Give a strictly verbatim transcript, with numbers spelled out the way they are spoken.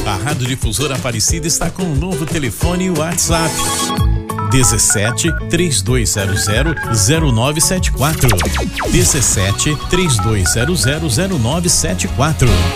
A Rádio Difusora Aparecida está com um novo telefone e WhatsApp. dezessete, três dois zero zero, zero nove sete quatro. dezessete, três dois zero zero, zero nove sete quatro.